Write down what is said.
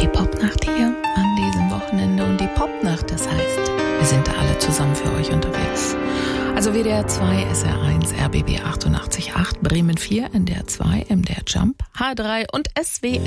die Popnacht hier an diesem Wochenende. Und die Popnacht, das heißt, wir sind da alle zusammen für euch unterwegs. Also WDR 2, SR 1, RBB 88.8, Bremen 4, NDR 2, MDR Jump, H3 und SWR